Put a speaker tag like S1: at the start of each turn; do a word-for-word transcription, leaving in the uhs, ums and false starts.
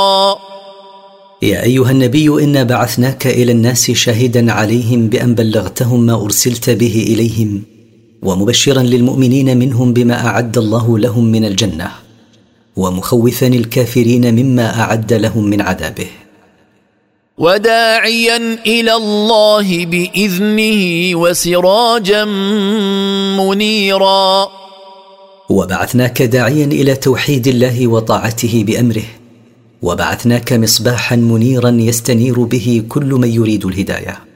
S1: نذيرا.
S2: يا أيها النبي إنا بعثناك إلى الناس شاهدا عليهم بأن بلغتهم ما أرسلت به إليهم ومبشرا للمؤمنين منهم بما أعد الله لهم من الجنة ومخوفا الكافرين مما أعد لهم من عذابه
S1: وداعيا إلى الله بإذنه وسراجا منيرا.
S2: وبعثناك داعيا إلى توحيد الله وطاعته بأمره وبعثناك مصباحا منيرا يستنير به كل من يريد الهداية.